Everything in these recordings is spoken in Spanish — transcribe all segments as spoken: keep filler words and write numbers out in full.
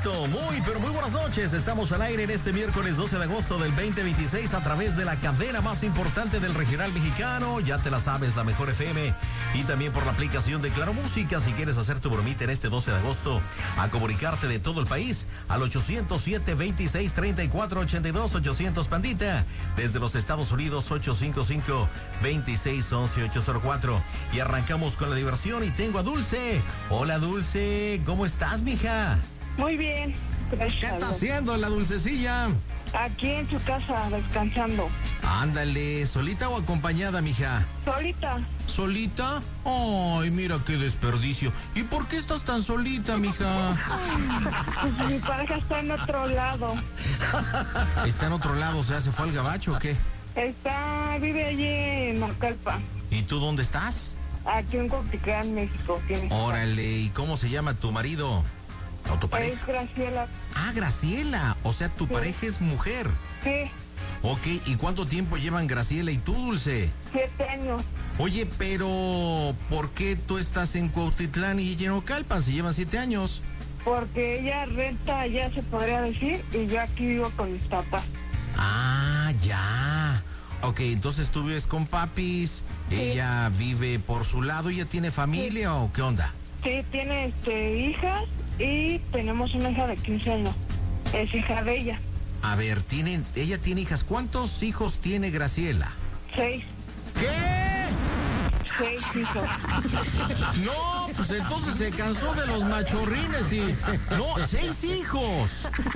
agosto. Muy, pero muy buenas noches. Estamos al aire en este miércoles doce de agosto del veinte veintiséis a través de la cadena más importante del regional mexicano. Ya te la sabes, la Mejor F M. Y también por la aplicación de Claro Música. Si quieres hacer tu bromita en este doce de agosto, a comunicarte de todo el país al ochocientos siete, veintiséis, treinta y cuatro, ochenta y dos, ochocientos Pandita. Desde los Estados Unidos, ochocientos cincuenta y cinco, veintiséis, once, ochocientos cuatro. Y arrancamos con la diversión y tengo a Dulce. Hola, Dulce. ¿Cómo estás, mija? Muy bien, gracias. ¿Qué está haciendo la Dulcecilla? Aquí en su casa, descansando. Ándale, ¿solita o acompañada, mija? Solita. ¿Solita? Ay, mira qué desperdicio. ¿Y por qué estás tan solita, mija? Pues mi pareja está en otro lado. ¿Está en otro lado? O sea, ¿se fue al gabacho o qué? Está, vive allí en Naucalpan. ¿Y tú dónde estás? Aquí en Cuautitlán, México. Órale, ¿y cómo se llama tu marido? ¿O tu pareja? Es Graciela. Ah, Graciela. O sea, tu Sí. pareja es mujer. Sí, Ok, ¿y cuánto tiempo llevan Graciela y tú, Dulce? siete años. Oye, pero ¿por qué tú estás en Cuautitlán y ella en Naucalpan? Se llevan siete años. Porque ella renta allá, se podría decir, y yo aquí vivo con mis papás. Ah, ya. Ok, entonces tú vives con papis, Sí. ella vive por su lado, ¿ella tiene familia Sí. o qué onda? Sí, tiene este, hijas y tenemos una hija de quince años. Es hija de ella. A ver, tienen, ella tiene hijas. ¿Cuántos hijos tiene Graciela? Seis. ¿Qué? Seis hijos. No, pues entonces se cansó de los machorrines y... No, seis hijos.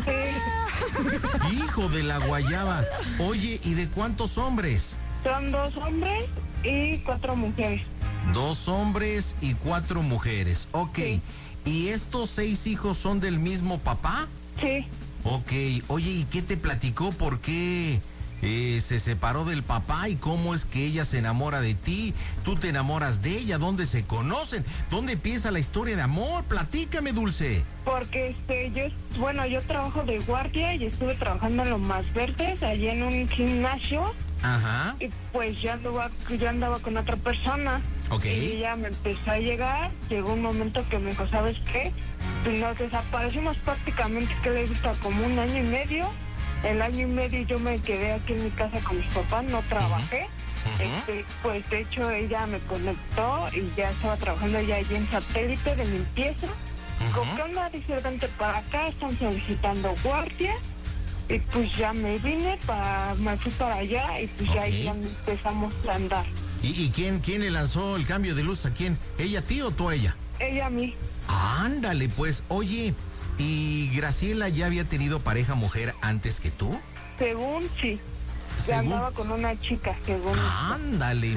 Sí. Hijo de la guayaba. Oye, ¿y de cuántos hombres? Son dos hombres y cuatro mujeres. Dos hombres y cuatro mujeres. Ok. Sí. ¿Y estos seis hijos son del mismo papá? Sí. Ok. Oye, ¿y qué te platicó? ¿Por qué eh, se separó del papá? ¿Y cómo es que ella se enamora de ti? ¿Tú te enamoras de ella? ¿Dónde se conocen? ¿Dónde empieza la historia de amor? Platícame, Dulce. Porque este, yo, bueno, yo trabajo de guardia y estuve trabajando en Lomas Verdes, allí en un gimnasio, Ajá. y pues yo andaba, yo andaba con otra persona. Ok. Y ella me empezó a llegar, llegó un momento que me dijo, ¿sabes qué? Pues nos desaparecimos prácticamente, que le he visto como un año y medio. El año y medio yo me quedé aquí en mi casa con mis papás, no trabajé. Ujú. Este, pues de hecho ella me conectó y ya estaba trabajando ya allí en satélite de limpieza. Ujú. ¿Con qué onda? Dice, vente para acá, están solicitando guardia. Y pues ya me vine, para, me fui para allá y pues Ok. ya ahí ya empezamos a andar. ¿Y, y quién, quién le lanzó el cambio de luz a quién? ¿Ella a ti o tú a ella? Ella a mí. Ándale, pues. Oye, ¿y Graciela ya había tenido pareja mujer antes que tú? Según sí. Ya Según- andaba con una chica, según. Ándale,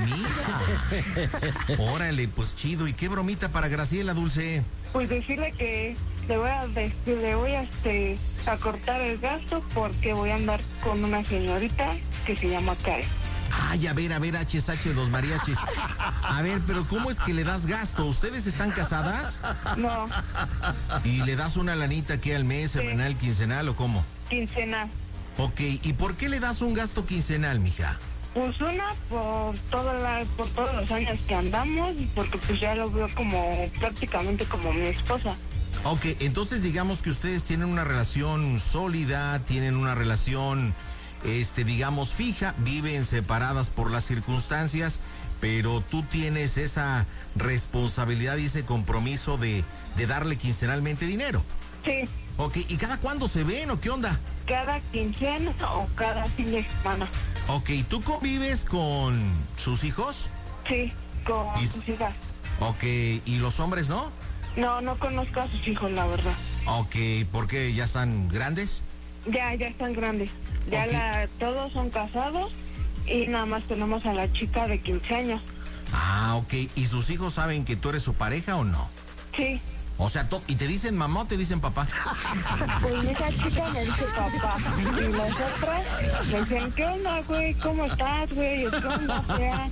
mija. Órale, pues chido. ¿Y qué bromita para Graciela, Dulce? Pues decirle que le voy a decir, le voy a este a cortar el gasto porque voy a andar con una señorita que se llama Karen. Ay, a ver, a ver, H S H, los mariachis. A ver, pero ¿cómo es que le das gasto? ¿Ustedes están casadas? No, ¿Y le das una lanita que al mes, semanal, quincenal o cómo? quincena. Ok, ¿y por qué le das un gasto quincenal, mija? Pues una por toda la, por todos los años que andamos y porque pues ya lo veo como prácticamente como mi esposa. Ok, entonces digamos que ustedes tienen una relación sólida, tienen una relación, este, digamos, fija, viven separadas por las circunstancias, pero tú tienes esa responsabilidad y ese compromiso de, de darle quincenalmente dinero. Sí, Ok, ¿y cada cuándo se ven o qué onda? cada quincena o cada fin de semana. Ok, ¿tú convives con sus hijos? Sí, con Y- sus hijas. Ok, ¿y los hombres no? No, no conozco a sus hijos, la verdad. Ok, ¿por qué? ¿Ya están grandes? Ya, ya están grandes. Ya Ok. la, todos son casados y nada más tenemos a la chica de quince años. Ah, ok, ¿y sus hijos saben que tú eres su pareja o no? Sí, O sea, to- ¿y te dicen mamá o te dicen papá? pues esa chica me dice papá. Y las otras me dicen, ¿qué onda, güey? ¿Cómo estás, güey? ¿Qué onda, fea?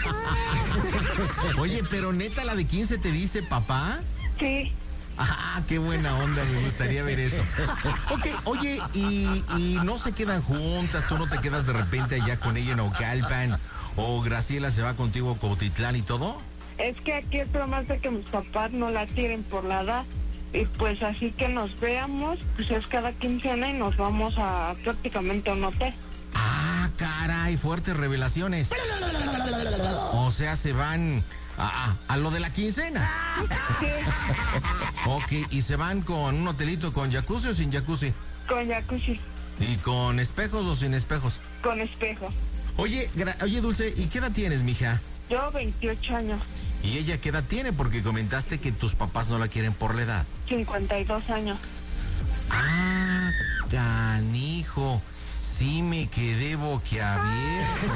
Oye, pero neta, la de quince te dice papá. Sí, Ah, qué buena onda, me gustaría ver eso. Ok, oye, y, y no se quedan juntas, tú no te quedas de repente allá con ella en Naucalpan, o Graciela se va contigo a Cuautitlán y todo. es que aquí el problema es de que mis papás no la quieren por la edad. Y pues así que nos veamos, pues es cada quincena y nos vamos a prácticamente a un hotel. Ah, caray, fuertes revelaciones. O sea, se van a, a, a lo de la quincena. Sí. Ok, ¿y se van con un hotelito con jacuzzi o sin jacuzzi? Con jacuzzi. ¿Y con espejos o sin espejos? Con espejo. Oye, gra- oye Dulce, ¿y qué edad tienes, mija? Yo veintiocho años. ¿Y ella qué edad tiene? Porque comentaste que tus papás no la quieren por la edad. cincuenta y dos años. Ah, canijo. Sí me quedé boquiabierto.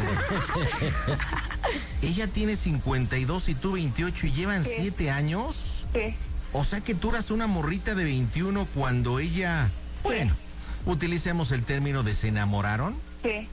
Ella tiene cincuenta y dos y tú veintiocho y llevan Sí. siete años. Sí. O sea que tú eras una morrita de veintiuno cuando ella... Bueno, utilicemos el término de se enamoraron. Sí.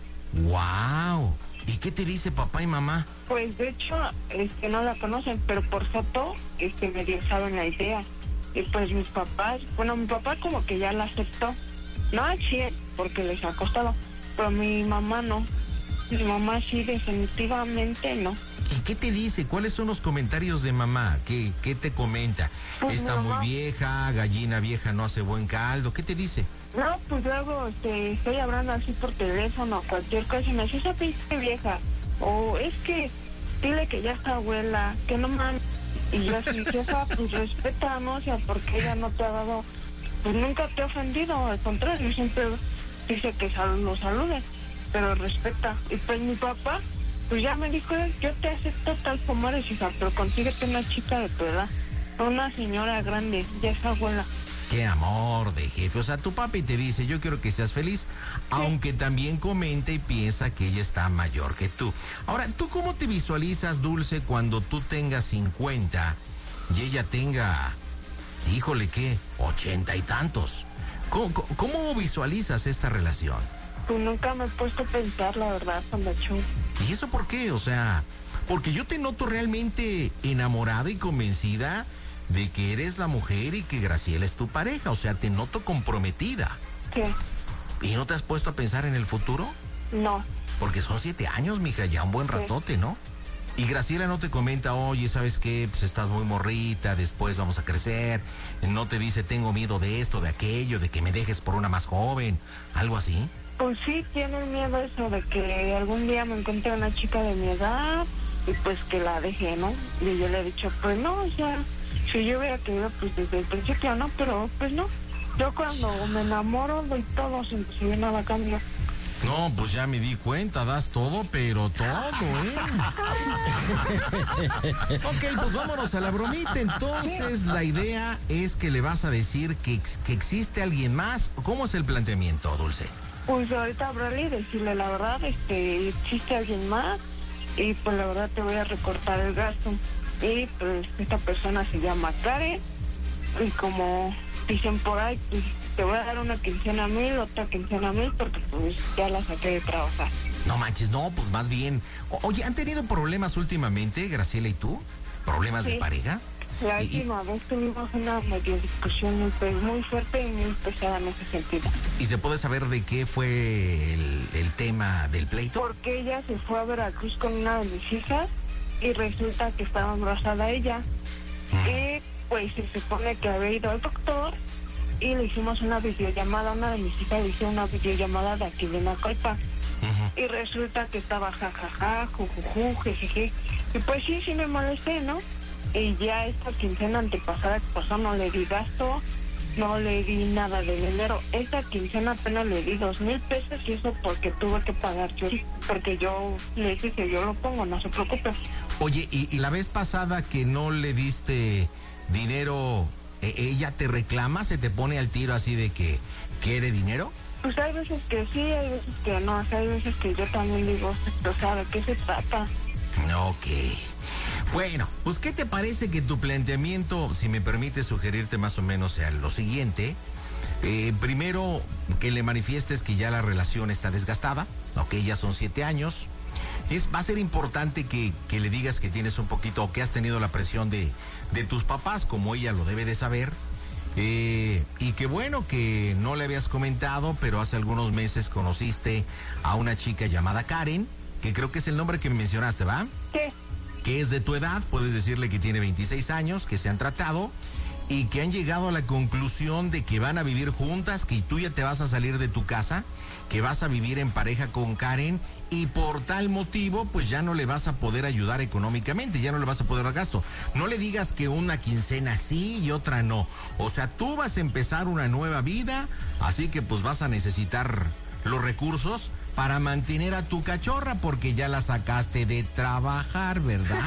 ¡Wow! ¿Y qué te dice papá y mamá? Pues de hecho, este, no la conocen, pero por foto, este, medio saben la idea. Y pues mis papás, bueno, mi papá como que ya la aceptó. No al cien, porque les ha costado, pero mi mamá no. Mi mamá sí, definitivamente no. ¿Y qué te dice? ¿Cuáles son los comentarios de mamá? ¿Qué, qué te comenta? Pues Está mi mamá- muy vieja, gallina vieja no hace buen caldo. ¿Qué te dice? No, pues luego este, estoy hablando así por teléfono o cualquier cosa y me dice, esa pinche vieja. O es que dile que ya está abuela, que no mames. Y yo así, jefa, pues respétanos, o sea, porque ella no te ha dado, pues nunca te ha ofendido, al contrario, siempre dice que sal, lo salude, pero respeta. Y pues mi papá, pues ya me dijo, yo te acepto tal como eres, hija, pero consíguete una chica de tu edad, una señora grande, ya es abuela. Qué amor de jefe. O sea, tu papi te dice, yo quiero que seas feliz, aunque también comenta y piensa que ella está mayor que tú. Ahora, ¿tú cómo te visualizas, Dulce, cuando tú tengas cincuenta y ella tenga, híjole, ¿qué? Ochenta y tantos. ¿Cómo, cómo visualizas esta relación? Pues nunca me he puesto a pensar, la verdad, Pandacho. ¿Y eso por qué? O sea, porque yo te noto realmente enamorada y convencida de que eres la mujer y que Graciela es tu pareja. O sea, te noto comprometida. Sí. ¿Y no te has puesto a pensar en el futuro? No. Porque son siete años, mija, ya un buen ratote, ¿no? Y Graciela no te comenta, oye, ¿sabes qué? Pues estás muy morrita, después vamos a crecer. No te dice, tengo miedo de esto, de aquello, de que me dejes por una más joven. ¿Algo así? Pues sí, tienen miedo eso de que algún día me encuentre una chica de mi edad y pues que la deje, ¿no? Y yo le he dicho, pues no, o sea, si yo hubiera querido, pues desde el principio, ¿no? Pero pues no. Yo cuando me enamoro doy todo sin recibir nada a cambio. No, pues ya me di cuenta, das todo, pero todo, ¿eh? Ok, pues vámonos a la bromita. Entonces, la idea es que le vas a decir que, ex- que existe alguien más. ¿Cómo es el planteamiento, Dulce? Pues ahorita hablarle y decirle la verdad, este, existe alguien más y pues la verdad te voy a recortar el gasto. Y pues esta persona se llama Karen y como dicen por ahí, pues te voy a dar una quincena mil, otra quincena mil porque pues ya la saqué de trabajar. No manches, no, pues más bien. O- oye, ¿han tenido problemas últimamente, Graciela y tú? ¿Problemas de Sí. pareja? La Y- y- última vez tuvimos una medio discusión muy, pe- muy fuerte y muy pesada en ese sentido. ¿Y se puede saber de qué fue el, el tema del pleito? Porque ella se fue a Veracruz con una de mis hijas y resulta que estaba embarazada ella. Y pues se supone que había ido al doctor y le hicimos una videollamada, una de mis hijas le hizo una videollamada de aquí de Nacoipa. Ujú. Y resulta que estaba jajaja, jujuju, jejeje. Y pues sí, sí me molesté, ¿no? Y ya esta quincena antepasada que pasó no le di gasto, no le di nada de dinero. Esta quincena apenas le di dos mil pesos y eso porque tuve que pagar yo. Porque yo le dije que yo lo pongo, no se preocupe. Oye, y, y la vez pasada que no le diste dinero, ¿e- ¿ella te reclama? ¿Se te pone al tiro así de que quiere dinero? Pues hay veces que sí, hay veces que no. O sea, hay veces que yo también digo, o sea, ¿de qué se trata? Ok. Bueno, pues ¿qué te parece que tu planteamiento, si me permite sugerirte más o menos, sea lo siguiente? Eh, primero, que le manifiestes que ya la relación está desgastada, ok, ya son siete años. Es, va a ser importante que, que le digas que tienes un poquito, o que has tenido la presión de, de tus papás, como ella lo debe de saber. Eh, y que bueno, que no le habías comentado, pero hace algunos meses conociste a una chica llamada Karen, que creo que es el nombre que me mencionaste, ¿va? Sí. Que es de tu edad, puedes decirle que tiene veintiséis años, que se han tratado y que han llegado a la conclusión de que van a vivir juntas, que tú ya te vas a salir de tu casa, que vas a vivir en pareja con Karen y por tal motivo pues ya no le vas a poder ayudar económicamente, ya no le vas a poder dar gasto. No le digas que una quincena sí y otra no. O sea, tú vas a empezar una nueva vida, así que pues vas a necesitar los recursos para mantener a tu cachorra porque ya la sacaste de trabajar, ¿verdad?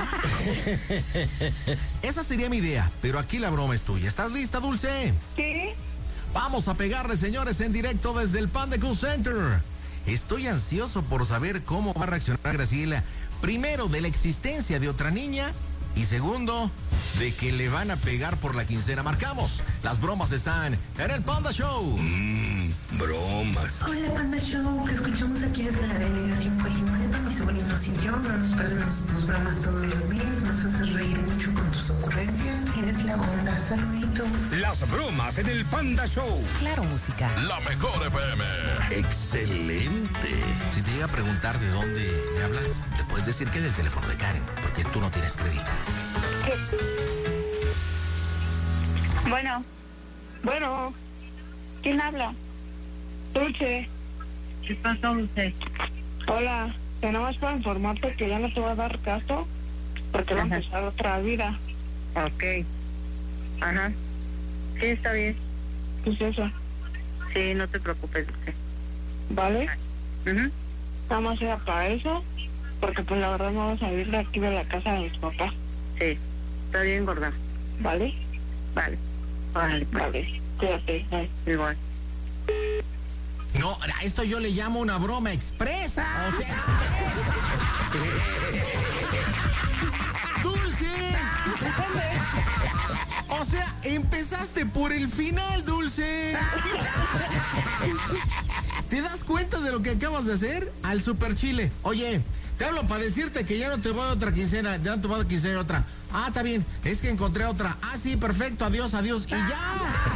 Esa sería mi idea, pero aquí la broma es tuya. ¿Estás lista, Dulce? Sí. Vamos a pegarle, señores, en directo desde el Panda Cool Center. Estoy ansioso por saber cómo va a reaccionar Graciela. Primero, de la existencia de otra niña. Y segundo, de que le van a pegar por la quincena. Marcamos. Las bromas están en el Panda Show. Mmm, bromas. Hola, Panda Show. Te escuchamos aquí desde la delegación Coajimalpa. Mis sobrinos y yo no nos perdemos tus bromas todos los días. Nos haces reír mucho con tus ocurrencias. Eres la onda. Saluditos. Las bromas en el Panda Show. Claro, música. La mejor F M. Excelente. Si te llega a preguntar de dónde me hablas, le puedes decir que es del teléfono de Karen, porque tú no tienes crédito. Bueno, bueno, ¿quién habla? Dulce. ¿Qué pasó, Dulce? Hola, te nada más para informarte que ya no te voy a dar gasto porque va a Ajá. empezar otra vida. Ok. Ajá. Sí, está bien. ¿Qué es eso? Sí, no te preocupes, Dulce. ¿Vale? Ujú. Nada más era para eso, porque pues la verdad no vamos a ir de aquí de la casa de mis papás. Sí, está bien, gorda. ¿Vale? Vale. Vale, pues. Vale, cuídate. Bye. Igual. No, a esto yo le llamo una broma expresa. O sea, expresa. ¡Dulce! O sea, empezaste por el final, Dulce. ¿Te das cuenta de lo que acabas de hacer? Al super chile. Oye, te hablo para decirte que ya no te voy a otra quincena, ya no te voy a dar quincena otra. Ah, está bien, es que encontré otra. Ah, sí, perfecto, adiós, adiós. Y ya.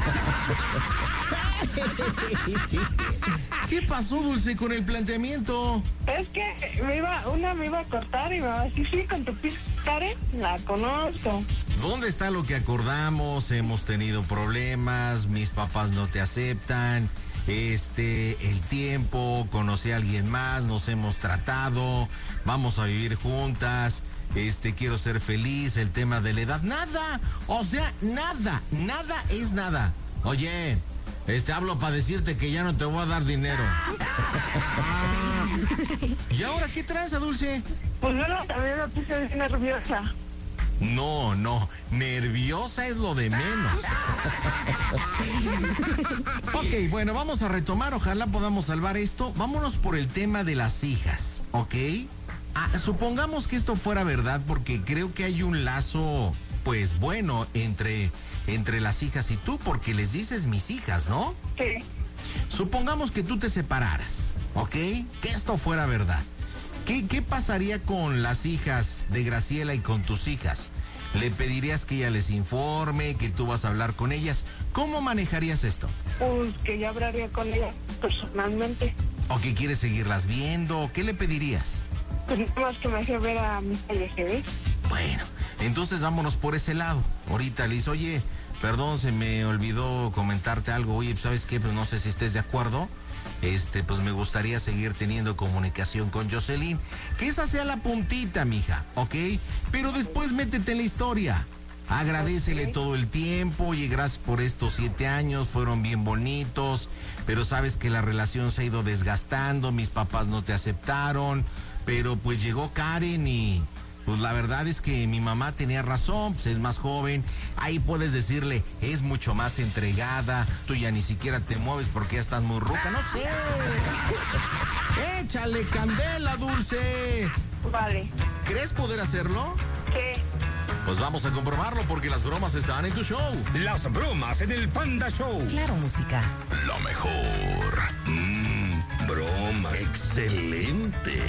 ¿Qué pasó, Dulce, con el planteamiento? Es que me iba, una me iba a cortar y me va a decir, sí, con tu pizza, Karen, la conozco. ¿Dónde está lo que acordamos? Hemos tenido problemas, mis papás no te aceptan, este, el tiempo, conocí a alguien más, nos hemos tratado, vamos a vivir juntas, este, quiero ser feliz, el tema de la edad, nada, o sea, nada, nada es nada. Oye, este, hablo para decirte que ya no te voy a dar dinero. ¿Y ahora qué traes, Dulce? Pues yo no, también me puse bien nerviosa. No, no, nerviosa es lo de menos. Ok, bueno, vamos a retomar, ojalá podamos salvar esto. Vámonos por el tema de las hijas, ¿ok? Ah, supongamos que esto fuera verdad, porque creo que hay un lazo, pues bueno, entre, entre las hijas y tú, porque les dices mis hijas, ¿no? Sí. Supongamos que tú te separaras, ¿ok? Que esto fuera verdad. ¿Qué, ¿Qué pasaría con las hijas de Graciela y con tus hijas? ¿Le pedirías que ella les informe, que tú vas a hablar con ellas? ¿Cómo manejarías esto? Pues que ya hablaría con ella personalmente. ¿O que quieres seguirlas viendo? ¿Qué le pedirías? Pues nada más que me hace ver a mi hija y se ve. Bueno, entonces vámonos por ese lado. Ahorita le dices, oye, perdón, se me olvidó comentarte algo. Oye, ¿sabes qué? Pues no sé si estés de acuerdo. Este, pues me gustaría seguir teniendo comunicación con Jocelyn. Que esa sea la puntita, mija, ¿ok? Pero después métete en la historia. Agradécele Okay. todo el tiempo. Oye, gracias por estos siete años, fueron bien bonitos. Pero sabes que la relación se ha ido desgastando, mis papás no te aceptaron. Pero pues llegó Karen y... pues la verdad es que mi mamá tenía razón, pues es más joven. Ahí puedes decirle, es mucho más entregada. Tú ya ni siquiera te mueves porque ya estás muy ruca. No sé. Échale candela, Dulce. Vale. ¿Crees poder hacerlo? Sí. Pues vamos a comprobarlo porque las bromas están en tu show. Las bromas en el Panda Show. Claro, música. Lo mejor. Mmm, broma. Excelente.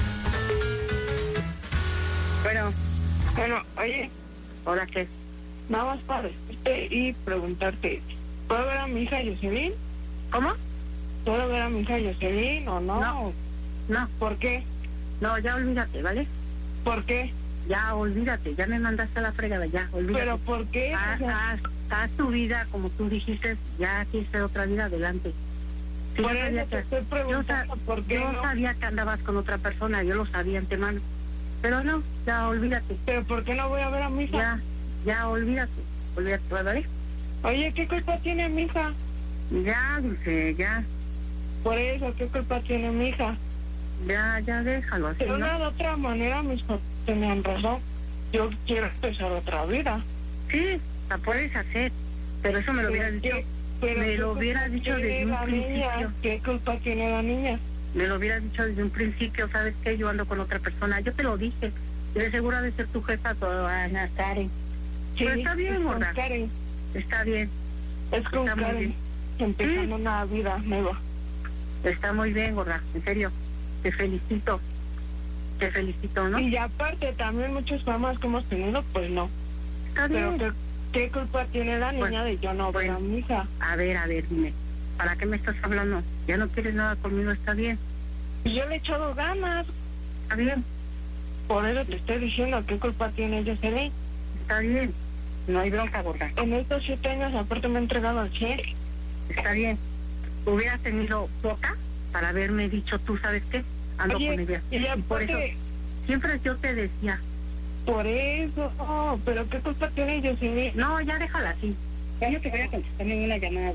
Bueno, Bueno, oye, ¿ahora qué? nada más para decirte y preguntarte, ¿puedo ver a mi hija Jocelyn? ¿Cómo? ¿Puedo ver a mi hija Jocelyn o no? No. No, ¿Por qué? no, ya olvídate, ¿vale? ¿Por qué? Ya olvídate, ya me mandaste a la fregada, ya, olvídate. ¿Pero por qué? Ah, O sea, ah, haz tu vida como tú dijiste, ya hiciste otra vida adelante. Sí, Por yo eso sabía te que- estoy preguntando yo, sa- por qué yo no. sabía que andabas con otra persona, yo lo sabía antemano. Pero no, ya olvídate, Pero ¿por qué no voy a ver a mi hija? ya, ya olvídate, olvídate, ¿vale? Oye, ¿qué culpa tiene mi hija? Ya, Dulce, ya, Por eso, ¿qué culpa tiene mi hija? ya, ya déjalo así, De ¿no? una de otra manera mis papás tenían razón. Yo quiero empezar otra vida. Sí, la puedes hacer, pero eso me lo hubieras dicho, ¿Qué- pero me qué lo culpa hubieras dicho tiene desde un la niña? principio. ¿Qué culpa tiene la niña? Me lo hubieras dicho desde un principio, ¿sabes qué? Yo ando con otra persona, yo te lo dije, y de seguro ha de ser tu jefa, toda Ana Karen. Pero está bien, es con gorda, Karen. está bien, Es con Está muy Karen. bien. Empezando Sí. una vida nueva. está muy bien, gorda, en serio, te felicito, te felicito, ¿no? Y aparte también muchos mamás que hemos tenido, pues no. Está Pero bien. ¿qué, qué culpa tiene la niña Bueno, de yo no ver a bueno. mi hija? A ver, a ver, dime, ¿para qué me estás hablando? ¿Ya no quieres nada conmigo? Está bien, Y yo le he echado ganas. está bien, Por eso te estoy diciendo qué culpa tiene Jocelyn. está bien, no hay bronca, gorda, En estos siete años aparte me he entregado al cien. está bien. Hubieras tenido poca para haberme dicho, tú sabes qué, ando Oye, con ella. y Y por eso, aparte, siempre yo te decía, por eso, oh, pero qué culpa tiene Jocelyn. no, ya déjala así, ya no te voy a contestar ninguna llamada.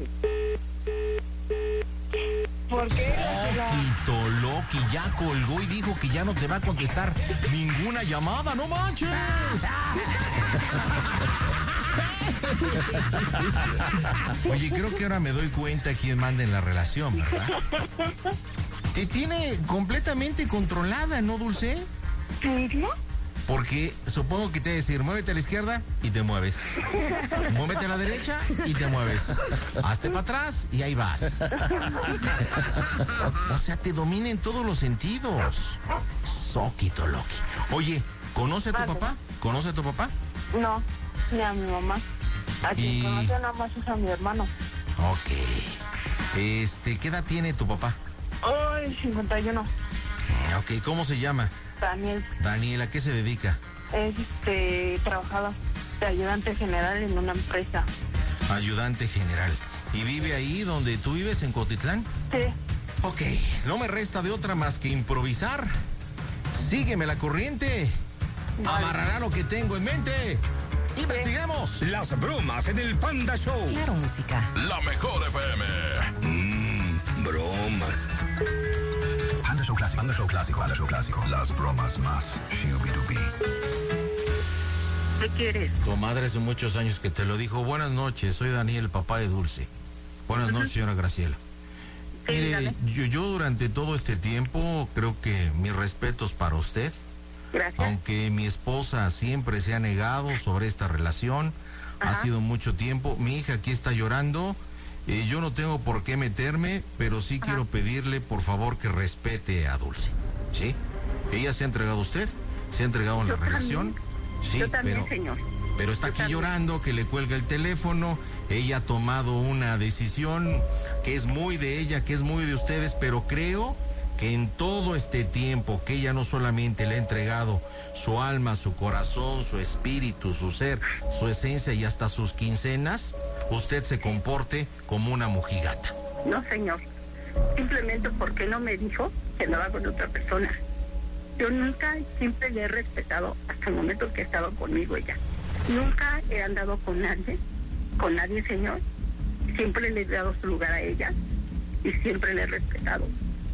¿Por qué? La- Tito Loki ya colgó y dijo que ya no te va a contestar ninguna llamada, no manches. Oye, creo que ahora me doy cuenta quién manda en la relación, ¿verdad? Te tiene completamente controlada, ¿no, Dulce? ¿No? Porque supongo que te va a decir, muévete a la izquierda y te mueves. Muévete a la derecha y te mueves. Hazte para atrás y ahí vas. O sea, te domina en todos los sentidos. Soquito Loki. Oye, ¿conoce a tu Vale. papá? ¿Conoce a tu papá? No, ni a mi mamá. A quien Y- conoce nada más es a mi hermano. Ok. Este, ¿qué edad tiene tu papá? Hoy cincuenta y uno. Ok, ¿cómo se llama? Daniel Daniel, ¿a qué se dedica? es este trabajador de ayudante general en una empresa. Ayudante general. ¿Y vive ahí donde tú vives, en Cuautitlán? Sí. Ok, no me resta de otra más que improvisar. Sígueme la corriente. Amarrará lo que tengo en mente. ¡Investigamos! Las bromas en el Panda Show. Claro, música. La mejor F M. Mmm, bromas. Panda Show clásico, Panda Show clásico, Panda Show clásico. Las bromas más shubidubi. ¿Qué quieres? Tu madre hace muchos años que te lo dijo. Buenas noches, soy Daniel, papá de Dulce. Buenas noches, señora Graciela. Sí, Mire, dígame. yo, yo durante todo este tiempo creo que mis respetos para usted. Gracias. Aunque mi esposa siempre se ha negado sobre esta relación, ha Ajá. sido mucho tiempo. Mi hija aquí está llorando. eh, yo no tengo por qué meterme, pero sí quiero pedirle, por favor, que respete a Dulce. ¿Sí? Ella se ha entregado a usted, se ha entregado en la Yo también. relación. Sí, Yo también, pero, señor. pero está Yo aquí también. llorando, que le cuelga el teléfono. Ella ha tomado una decisión que es muy de ella, que es muy de ustedes, pero creo que en todo este tiempo que ella no solamente le ha entregado su alma, su corazón, su espíritu, su ser, su esencia y hasta sus quincenas, usted se comporte como una mojigata. No, señor. Simplemente porque no me dijo que andaba con otra persona. Yo nunca, siempre le he respetado hasta el momento que ha estado conmigo ella. Nunca he andado con nadie, con nadie, señor. Siempre le he dado su lugar a ella y siempre le he respetado.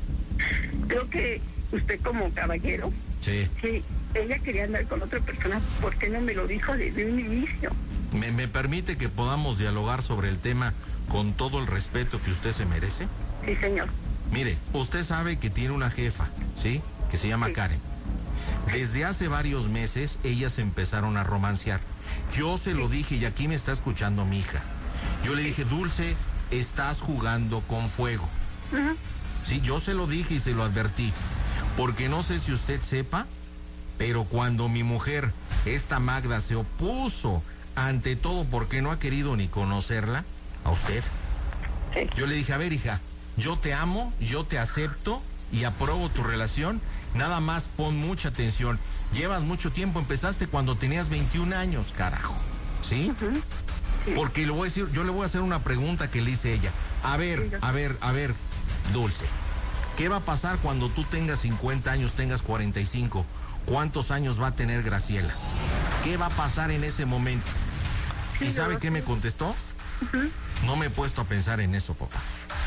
Creo que usted como caballero, Sí. si ella quería andar con otra persona, ¿por qué no me lo dijo desde un inicio? ¿Me, me permite que podamos dialogar sobre el tema con todo el respeto que usted se merece? Sí, señor. Mire, usted sabe que tiene una jefa, ¿sí? Que se llama Sí. Karen. Desde hace varios meses ellas empezaron a romancear. Yo se lo dije y aquí me está escuchando mi hija. Yo le dije, Dulce, estás jugando con fuego. Ujú. Sí, yo se lo dije y se lo advertí. Porque no sé si usted sepa, pero cuando mi mujer, esta Magda, se opuso ante todo porque no ha querido ni conocerla, a usted, Sí. yo le dije, a ver, hija, yo te amo, yo te acepto y apruebo tu relación, nada más pon mucha atención. Llevas mucho tiempo, empezaste cuando tenías veintiún años, carajo, ¿sí? Sí. Porque le voy a decir, yo le voy a hacer una pregunta que le hice ella. A ver, Sí, yo- a ver, a ver, Dulce. ¿Qué va a pasar cuando tú tengas cincuenta años, tengas cuarenta y cinco? ¿Cuántos años va a tener Graciela? ¿Qué va a pasar en ese momento? Sí, ¿Y yo sabe lo qué sé. me contestó? Ujú. No me he puesto a pensar en eso, papá.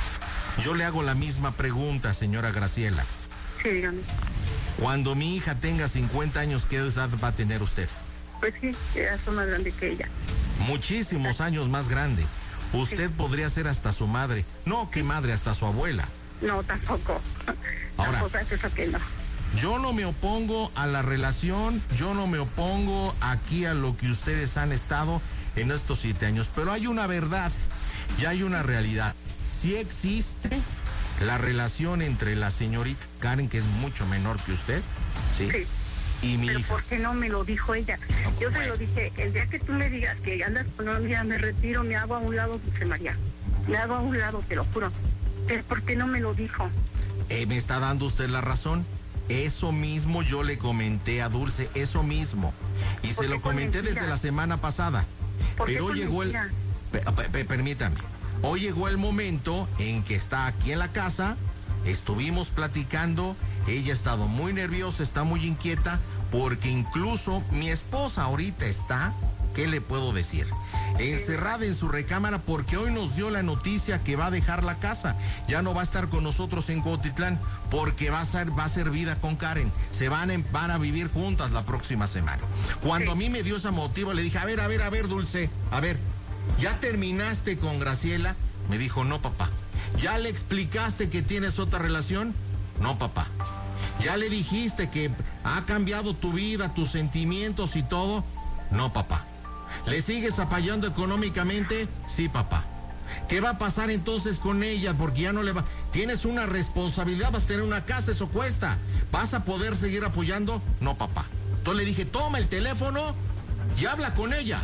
Yo le hago la misma pregunta, señora Graciela. Sí, dígame. Cuando mi hija tenga cincuenta años, ¿qué edad va a tener usted? Pues sí, ya soy más grande que ella. Muchísimos años más grande. Usted podría ser hasta su madre. No, ¿qué madre? Hasta su abuela. No, tampoco. Ahora. Tampoco es eso que no. Yo no me opongo a la relación, yo no me opongo aquí a lo que ustedes han estado en estos siete años, pero hay una verdad y hay una realidad. Sí existe la relación entre la señorita Karen, que es mucho menor que usted, ¿sí? Sí. Y mi Pero hija. ¿por qué no me lo dijo ella? Yo se lo dije, el día que tú me digas que andas con un día me retiro, me hago a un lado, Dulce María. Me hago a un lado, te lo juro. Pero ¿por qué no me lo dijo? Eh, me está dando usted la razón. Eso mismo yo le comenté a Dulce, eso mismo. Y ¿Por se qué lo con comenté mentira? desde la semana pasada. ¿Por qué Pero con llegó el... mentira? Pe- pe- pe- permítame. Hoy llegó el momento en que está aquí en la casa, estuvimos platicando, ella ha estado muy nerviosa, está muy inquieta, porque incluso mi esposa ahorita está, ¿qué le puedo decir? Encerrada en su recámara porque hoy nos dio la noticia que va a dejar la casa, ya no va a estar con nosotros en Cuautitlán, porque va a ser, va a ser vida con Karen, se van, en- van a vivir juntas la próxima semana. Cuando a mí me dio esa motiva, le dije, a ver, a ver, a ver, Dulce, a ver, ¿ya terminaste con Graciela? Me dijo, no, papá. ¿Ya le explicaste que tienes otra relación? No, papá. ¿Ya le dijiste que ha cambiado tu vida, tus sentimientos y todo? No, papá. ¿Le sigues apoyando económicamente? Sí, papá. ¿Qué va a pasar entonces con ella? Porque ya no le va... Tienes una responsabilidad, vas a tener una casa, eso cuesta. ¿Vas a poder seguir apoyando? No, papá. Entonces le dije, toma el teléfono y habla con ella.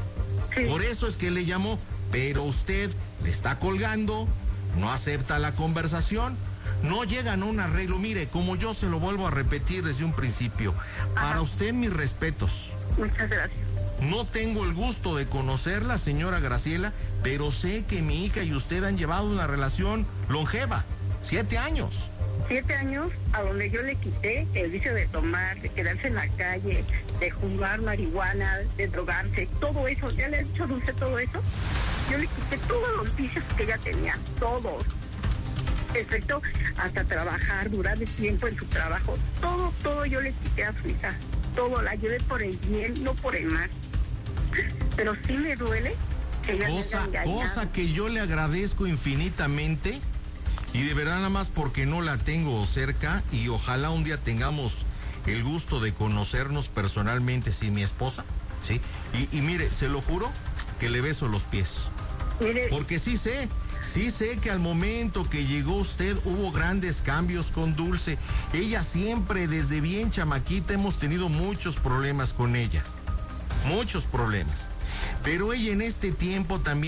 Sí. Por eso es que le llamó, pero usted le está colgando, no acepta la conversación, no llegan a un arreglo. Mire, como yo se lo vuelvo a repetir desde un principio, para Ajá. usted mis respetos. Muchas gracias. No tengo el gusto de conocerla, señora Graciela, pero sé que mi hija y usted han llevado una relación longeva, siete años. Siete años a donde yo le quité el vicio de tomar, de quedarse en la calle, de jugar marihuana, de drogarse, todo eso. Ya le he dicho a Dulce todo eso. Yo le quité todos los vicios que ella tenía, todos. Excepto hasta trabajar, durar de tiempo en su trabajo. Todo, todo yo le quité a su hija. Todo, la llevé por el bien, no por el mal. Pero sí me duele que ella me haya Cosa, engañado. cosa que yo le agradezco infinitamente y de verdad nada más porque no la tengo cerca y ojalá un día tengamos el gusto de conocernos personalmente, sí, mi esposa, sí. Y, y mire, se lo juro que le beso los pies. Mire, Porque sí sé, sí sé que al momento que llegó usted hubo grandes cambios con Dulce. Ella siempre, desde bien chamaquita, hemos tenido muchos problemas con ella. Muchos problemas. Pero ella en este tiempo también